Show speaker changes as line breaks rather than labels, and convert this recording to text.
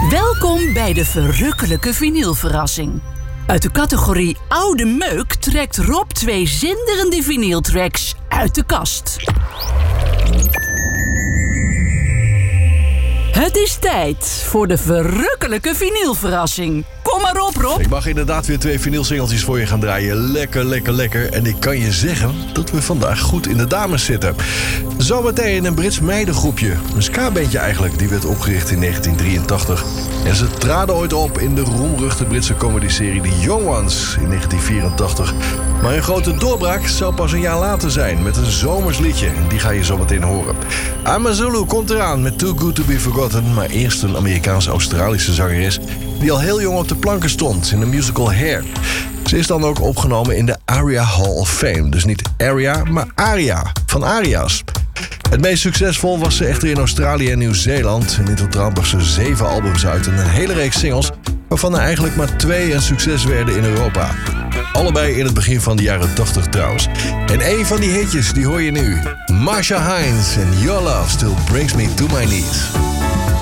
Welkom bij de verrukkelijke vinylverrassing. Uit de categorie Oude Meuk trekt Rob 2 zinderende vinyltracks uit de kast. Het is tijd voor de verrukkelijke vinylverrassing. Kom maar op, Rob.
Ik mag inderdaad weer 2 vinylsingeltjes voor je gaan draaien. Lekker, lekker, lekker. En ik kan je zeggen dat we vandaag goed in de dames zitten. Zometeen een Brits meidengroepje. Een ska-bandje eigenlijk. Die werd opgericht in 1983. En ze traden ooit op in de roemruchte Britse comedyserie The Young Ones in 1984. Maar een grote doorbraak zou pas een jaar later zijn met een zomers liedje. En die ga je zometeen horen. Amazulu komt eraan met Too Good To Be Forgotten. Maar eerst een Amerikaans-Australische zangeres die al heel jong op de planken stond in de musical Hair. Ze is dan ook opgenomen in de ARIA Hall of Fame. Dus niet Aria, maar Aria, van Aria's. Het meest succesvol was ze echter in Australië en Nieuw-Zeeland. En in totaal bracht ze 7 albums uit en een hele reeks singles, waarvan er eigenlijk maar 2 een succes werden in Europa. Allebei in het begin van de jaren 80 trouwens. En een van die hitjes die hoor je nu. Marsha Hines en Your Love Still Brings Me To My Knees.